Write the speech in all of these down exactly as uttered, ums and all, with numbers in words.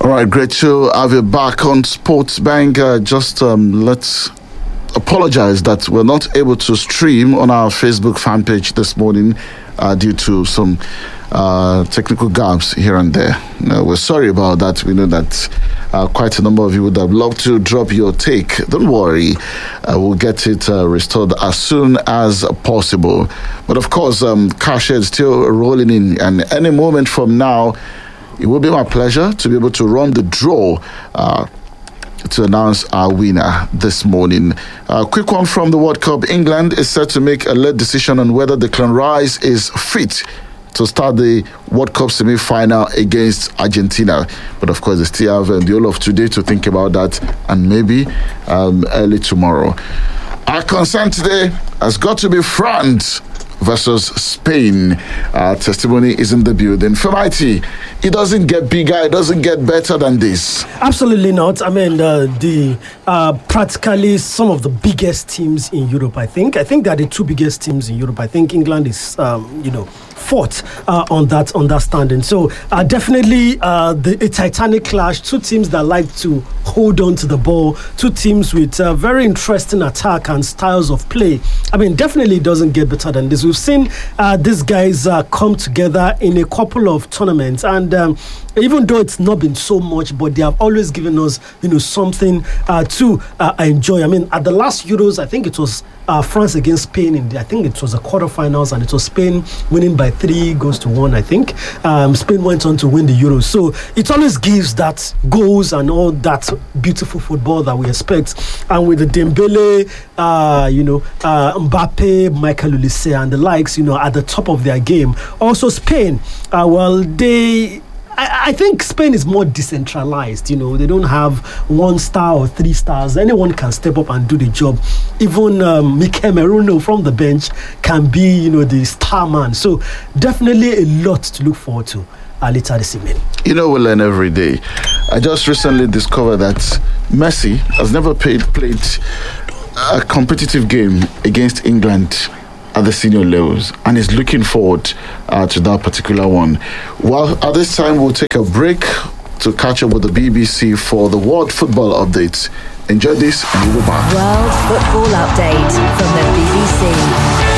All right, great to have you back on Sports Bank. Uh, just um, let's apologize that we're not able to stream on our Facebook fan page this morning uh, due to some uh, technical gaps here and there. Uh, we're sorry about that. We know that uh, quite a number of you would have loved to drop your take. Don't worry, uh, we'll get it uh, restored as soon as possible. But of course, um, Cash is still rolling in, and any moment from now, it will be my pleasure to be able to run the draw uh, to announce our winner this morning. A uh, quick one from the World Cup. England is set to make a late decision on whether Declan Rice is fit to start the World Cup semi-final against Argentina. But of course, they still have uh, the whole of today to think about that, and maybe um, early tomorrow. Our concern today has got to be France versus Spain. Uh, testimony is in the building. Femaiti, it doesn't get bigger, it doesn't get better than this. Absolutely not. I mean, uh, the uh, practically some of the biggest teams in Europe, I think. I think they are the two biggest teams in Europe. I think England is, um, you know, fourth uh, on that understanding. So uh, definitely uh, the a titanic clash. Two teams that like to hold on to the ball. Two teams with uh, very interesting attack and styles of play. I mean, definitely it doesn't get better than this. We've seen uh, these guys uh, come together in a couple of tournaments, and um, even though it's not been so much, but they have always given us, you know, something uh, to uh, enjoy. I mean, at the last Euros, I think it was uh, France against Spain. In the, I think it was the quarterfinals, and it was Spain winning by three goals to one. I think um, Spain went on to win the Euros. So it always gives that goals and all that beautiful football that we expect. And with the Dembele, uh, you know, uh, Mbappe, Michael Olise, and the likes, you know, at the top of their game. Also, Spain. Uh, well, they. I think Spain is more decentralized. You know, they don't have one star or three stars. Anyone can step up and do the job. Even um, Mikel Merino from the bench can be, you know, the star man. So definitely a lot to look forward to uh, later this evening. You know, we learn every day. I just recently discovered that Messi has never played, played a competitive game against England at the senior levels, and is looking forward uh, to that particular one. Well, at this time, we'll take a break to catch up with the B B C for the World Football Updates. Enjoy this, and we'll be back. World Football Update from the B B C.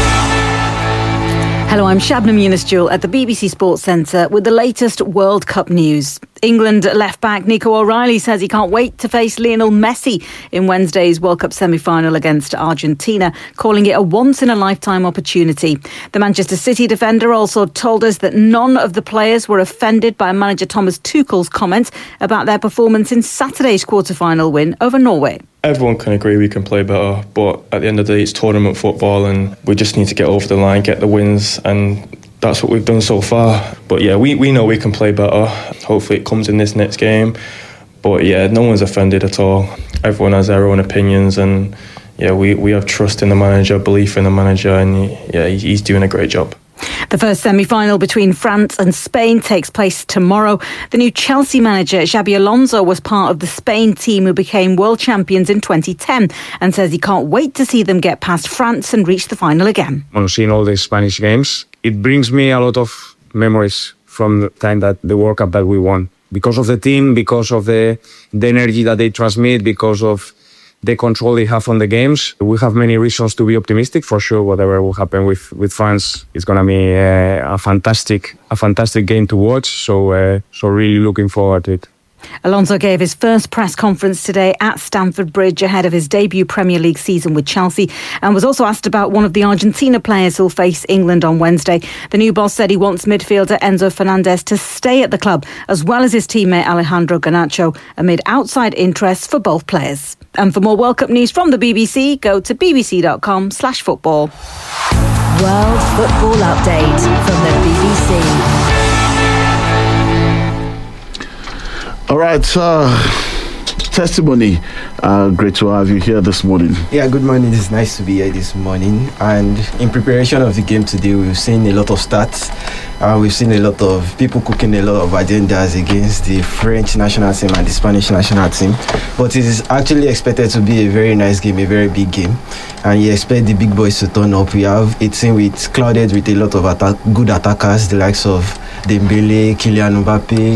Hello, I'm Shabnam Yunus-Jewel at the B B C Sports Centre with the latest World Cup news. England left-back Nico O'Reilly says he can't wait to face Lionel Messi in Wednesday's World Cup semi-final against Argentina, calling it a once-in-a-lifetime opportunity. The Manchester City defender also told us that none of the players were offended by manager Thomas Tuchel's comments about their performance in Saturday's quarter-final win over Norway. Everyone can agree we can play better, but at the end of the day, it's tournament football and we just need to get over the line, get the wins, and that's what we've done so far. But yeah, we, we know we can play better. Hopefully it comes in this next game. But yeah, no one's offended at all. Everyone has their own opinions, and yeah, we, we have trust in the manager, belief in the manager, and he, yeah, he's doing a great job. The first semi-final between France and Spain takes place tomorrow. The new Chelsea manager, Xabi Alonso, was part of the Spain team who became world champions in twenty ten and says he can't wait to see them get past France and reach the final again. On seeing all the Spanish games, it brings me a lot of memories from the time that the World Cup that we won. Because of the team, because of the, the energy that they transmit, because of the control they have on the games. We have many reasons to be optimistic. For sure, whatever will happen with, with France is going to be uh, a fantastic a fantastic game to watch. So, uh, so really looking forward to it. Alonso gave his first press conference today at Stamford Bridge ahead of his debut Premier League season with Chelsea, and was also asked about one of the Argentina players who'll face England on Wednesday. The new boss said he wants midfielder Enzo Fernandez to stay at the club, as well as his teammate Alejandro Garnacho, amid outside interest for both players. And for more World Cup news from the B B C, go to bbc.com slash football. World Football Update from the B B C. All right, uh, testimony. Uh, great to have you here this morning. Yeah, good morning. It's nice to be here this morning. And in preparation of the game today, we've seen a lot of stats. Uh, we've seen a lot of people cooking a lot of agendas against the French national team and the Spanish national team. But it is actually expected to be a very nice game, a very big game. And you expect the big boys to turn up. We have a team with clouded with a lot of attack, good attackers, the likes of Dembele, Kylian Mbappe,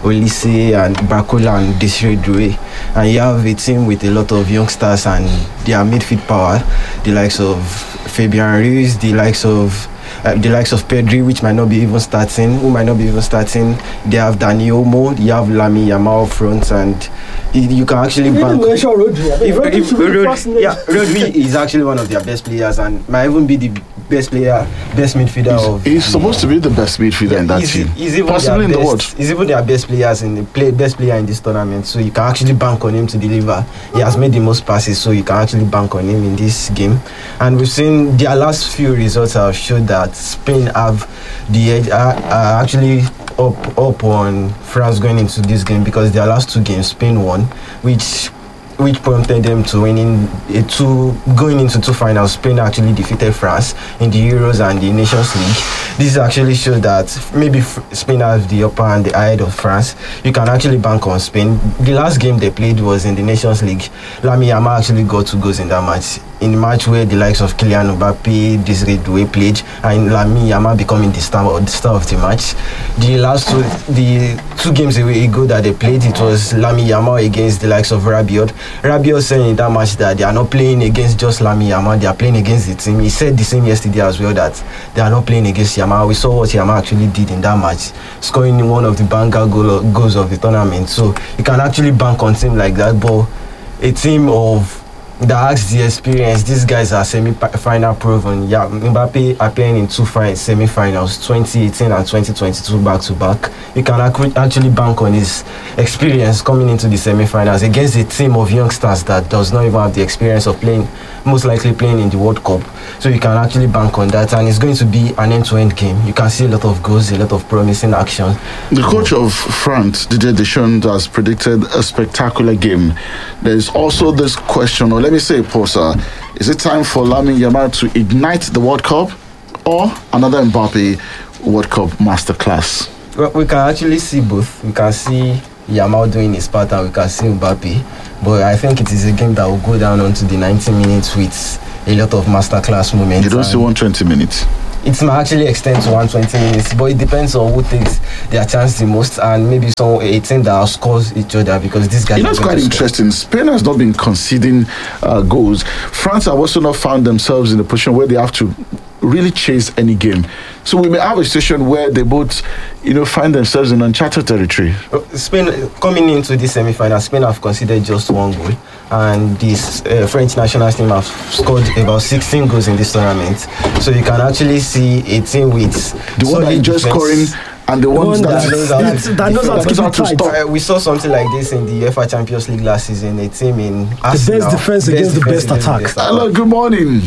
Olise and Barcola and Desiree Doué, and you have a team with a lot of youngsters and their midfield power, the likes of Fabian Ruiz, the likes of Uh, the likes of Pedri, which might not be even starting, who might not be even starting. They have Dani Olmo, you have Lamine Yamal up front, and you, you can actually bank. Rodri. I mean, if, Rodri if, should be Rodri, first name. yeah, Rodri is actually one of their best players and might even be the best player, best midfielder He's, of. he's supposed to be the best midfielder in that he's, team. He's even Possibly in their the world. best, he's even their best players in the play, best player in this tournament. So you can actually bank on him to deliver. He has made the most passes, so you can actually bank on him in this game. And we've seen their last few results have showed that Spain have the edge, are, are actually up up on France going into this game, because their last two games Spain won, which which prompted them to winning a two going into two finals. Spain actually defeated France in the Euros and the Nations League. This actually shows that maybe Spain has the upper hand ahead of France. You can actually bank on Spain. The last game they played was in the Nations League. Lamine Yamal actually got two goals in that match. In the match where the likes of Kylian Mbappe, Desiree Doué played, and Lamine Yamal becoming the star, the star of the match. The last two, the two games ago that they played, it was Lamine Yamal against the likes of Rabiot. Rabiot said in that match that they are not playing against just Lamine Yamal, they are playing against the team. He said the same yesterday as well, that they are not playing against Yamal. We saw what Yamal actually did in that match, scoring one of the banger goal, goals of the tournament. So you can actually bank on a team like that, but a team of that has the experience. These guys are semi-final proven. Yeah, Mbappe appearing in two semi-finals, twenty eighteen and twenty twenty-two back-to-back. You can actually bank on his experience coming into the semi-finals against a team of youngsters that does not even have the experience of playing, most likely playing in the World Cup. So you can actually bank on that, and it's going to be an end-to-end game. You can see a lot of goals, a lot of promising action. The coach of France, Didier Deschamps, has predicted a spectacular game. There's also this question, or let me say, Posa, is it time for Lamine Yamal to ignite the World Cup or another Mbappe World Cup masterclass? Well, we can actually see both. We can see Yamal doing his part and we can see Mbappe. But I think it is a game that will go down onto the ninety minutes with a lot of masterclass moments. You don't see one hundred twenty minutes? It might actually extend to one hundred twenty minutes, but it depends on who takes their chance the most, and maybe some a team that scores each other, because this guy. You know, it's quite interesting. Spain has not been conceding uh, goals. France have also not found themselves in a position where they have to really chase any game. So we may have a situation where they both, you know, find themselves in uncharted territory. Spain coming into this semi-final, Spain have conceded just one goal, and this uh, French national team have scored about sixteen goals in this tournament. So you can actually see a team with the one that enjoys scoring and the, the ones one that, that, that, that knows how to, how to stop. Uh, we saw something like this in the UEFA Champions League last season. A team in the Arsenal, best defense against the best attack. Best Hello, good morning.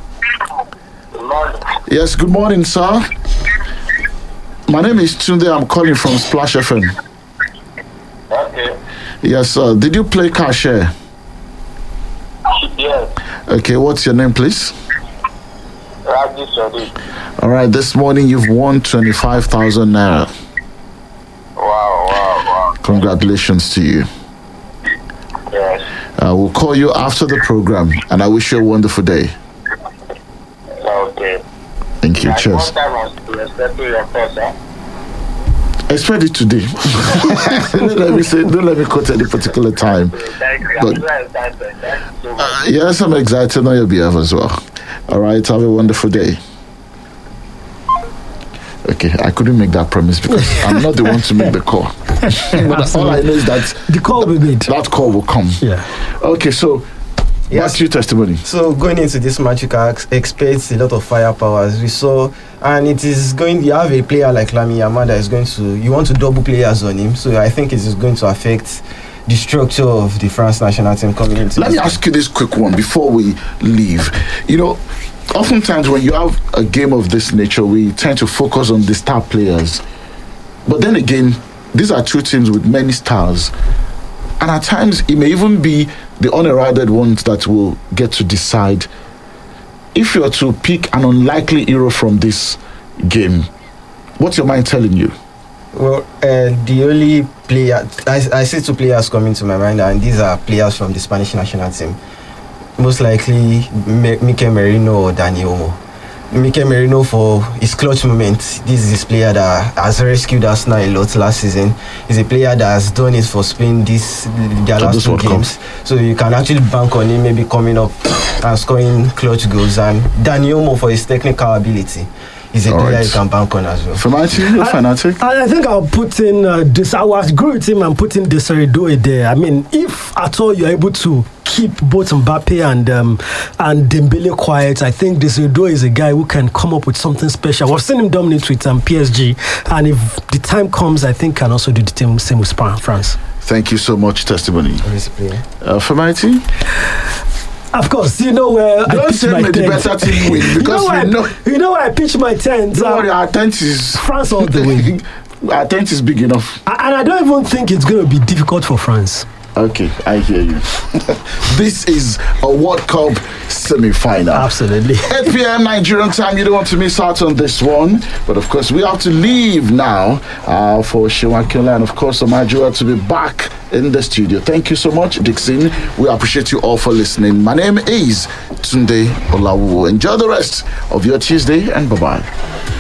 Yes, good morning, sir. My name is Tunde. I'm calling from Splash F M. Okay. Yes, sir. Did you play Cashier? Yes. Okay, what's your name, please? Raji Sadiq. All right, this morning you've won twenty-five thousand naira. Wow, wow, wow. Congratulations to you. Yes. Uh, we'll call you after the program, and I wish you a wonderful day. Okay. Thank you. Like Cheers. one time I was expecting your call, sir. Expect it today. Don't let me say. Don't let me quote any particular time. Thank you. But- I'm very excited. Thank you so much. Uh, yes, I'm excited on your behalf as well. All right, have a wonderful day. Okay, I couldn't make that promise because I'm not the one to make the call. But all I know is that the call will be made. that call will come. Yeah. Okay, so Yes. back to your testimony. So going into this match, you can ex- expect a lot of firepower, as we saw, and it is going. You have a player like Lamine Yamal that is going to. You want to double players on him, so I think it is going to affect the structure of the France national team coming into. Let this me ask you this quick one before we leave. You know, oftentimes when you have a game of this nature, we tend to focus on the star players. But then again, these are two teams with many stars. And at times, it may even be the unheralded ones that will get to decide. If you are to pick an unlikely hero from this game, what's your mind telling you? Well, uh, the only player I, I see two players coming to my mind, and these are players from the Spanish national team. Most likely, M- Mikel Merino or Dani Olmo. Mikel Merino for his clutch moment. This is his player that has rescued Arsenal a lot last season. He's a player that has done it for Spain this their So last this two World Cup. games. So you can actually bank on him maybe coming up and scoring clutch goals. And Dani Olmo for his technical ability. He's a All player right. you can bank on as well. For my team, you're fanatic. I, I think I'll put in uh, this. I will agree with him and put in Desiree Doué there. I mean, if at all you're able to keep both Mbappe and um, and Dembele quiet, I think Desiree Doué is a guy who can come up with something special. We've seen him dominate with um, P S G, and if the time comes, I think can also do the same, same with Spa- France. Thank you so much, Testimony. Always a player. Uh, for my team, Of course, you know where I don't pitch say my may the tent. better team win You know because where we I- know. You know where I pitch my tent. Don't uh, worry, our tent is France all the way. our tent is big enough. And I don't even think it's going to be difficult for France. Okay, I hear you. This is a World Cup semi-final. Absolutely. eight p.m. Nigerian time. You don't want to miss out on this one. But of course, we have to leave now uh, for Shewankila and of course, Omajua to be back in the studio. Thank you so much, Dixon. We appreciate you all for listening. My name is Tunde Olawu. Enjoy the rest of your Tuesday and bye-bye.